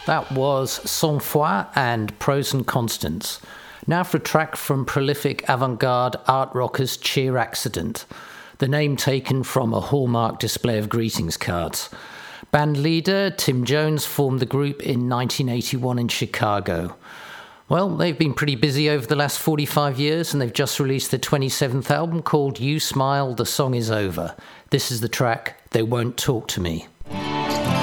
That was Sang Froid and Pros and Constants. Now for a track from prolific avant-garde art rockers Cheer Accident, the name taken from a hallmark display of greetings cards. Band leader Tim Jones formed the group in 1981 in Chicago. Well, they've been pretty busy over the last 45 years and they've just released their 27th album called You Smile, The Song Is Over. This is the track They Won't Talk to Me.